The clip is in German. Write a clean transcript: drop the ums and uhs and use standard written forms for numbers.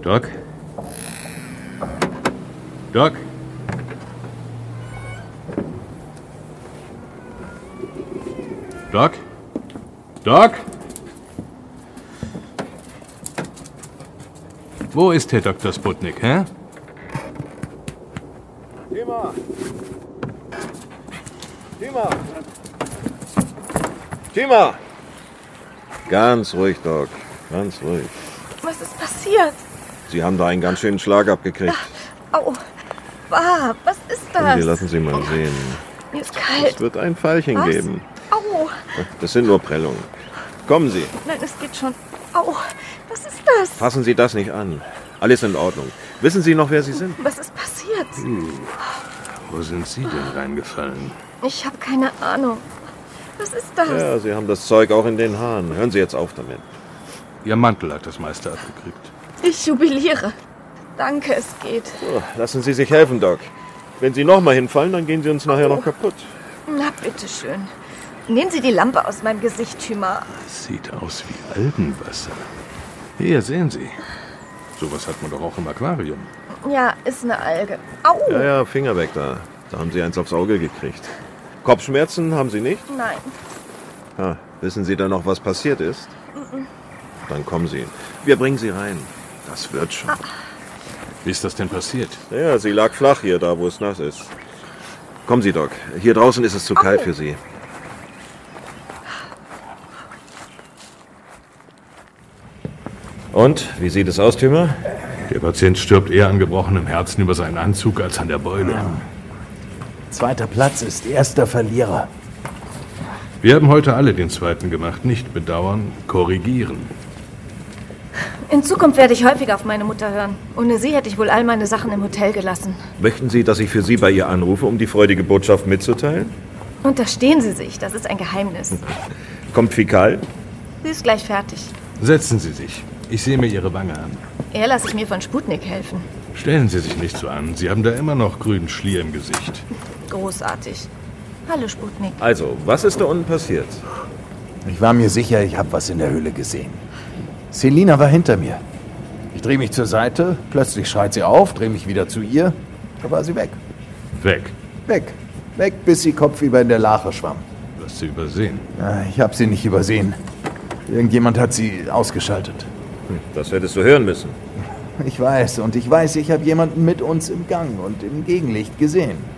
Doc? Doc? Doc? Doc? Wo ist Herr Dr. Sputnik, hä? Tima! Tima! Tima! Ganz ruhig, Doc. Ganz ruhig. Was ist passiert? Sie haben da einen ganz schönen Schlag abgekriegt. Au. Was ist das? Hier, lassen Sie mal sehen. Mir ist kalt. Es wird ein Pfeilchen Was? geben. Au. Das sind nur Prellungen. Kommen Sie. Nein, es geht schon. Au. Was ist das? Fassen Sie das nicht an. Alles in Ordnung. Wissen Sie noch, wer Sie sind? Was ist passiert? Wo sind Sie denn reingefallen? Ich habe keine Ahnung. Was ist das? Ja, Sie haben das Zeug auch in den Haaren. Hören Sie jetzt auf damit. Ihr Mantel hat das meiste abgekriegt. Ich jubiliere. Danke, es geht. So, lassen Sie sich helfen, Doc. Wenn Sie nochmal hinfallen, dann gehen Sie uns nachher noch kaputt. Na, bitteschön. Nehmen Sie die Lampe aus meinem Gesicht, Thyma. Es sieht aus wie Algenwasser. Hier, sehen Sie. Sowas hat man doch auch im Aquarium. Ja, ist eine Alge. Au. Ja, Finger weg da. Da haben Sie eins aufs Auge gekriegt. Kopfschmerzen haben Sie nicht? Nein. Wissen Sie dann noch, was passiert ist? Dann kommen Sie. Wir bringen Sie rein. Das wird schon. Wie ist das denn passiert? Ja, sie lag flach hier, da wo es nass ist. Kommen Sie, Doc. Hier draußen ist es zu kalt für Sie. Und, wie sieht es aus, Thyma? Der Patient stirbt eher an gebrochenem Herzen über seinen Anzug als an der Beule. Zweiter Platz ist erster Verlierer. Wir haben heute alle den zweiten gemacht. Nicht bedauern, korrigieren. In Zukunft werde ich häufiger auf meine Mutter hören. Ohne sie hätte ich wohl all meine Sachen im Hotel gelassen. Möchten Sie, dass ich für Sie bei ihr anrufe, um die freudige Botschaft mitzuteilen? Unterstehen Sie sich, das ist ein Geheimnis. Kommt Fikal? Sie ist gleich fertig. Setzen Sie sich. Ich sehe mir Ihre Wange an. Eher lasse ich mir von Sputnik helfen. Stellen Sie sich nicht so an. Sie haben da immer noch grünen Schlier im Gesicht. Großartig. Hallo, Sputnik. Also, was ist da unten passiert? Ich war mir sicher, ich habe was in der Höhle gesehen. Selina war hinter mir. Ich drehe mich zur Seite, plötzlich schreit sie auf, drehe mich wieder zu ihr. Da war sie weg. Weg. Weg. Weg, bis sie kopfüber in der Lache schwamm. Du hast sie übersehen. Ich habe sie nicht übersehen. Irgendjemand hat sie ausgeschaltet. Das hättest du hören müssen. Ich weiß, und ich weiß, ich habe jemanden mit uns im Gang und im Gegenlicht gesehen.